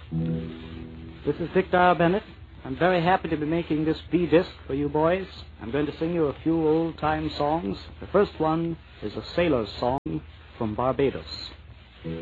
This is Victor Bennett. I'm very happy to be making this B-disc for you boys. I'm going to sing you a few old-time songs. The first one is a sailor's song from Barbados.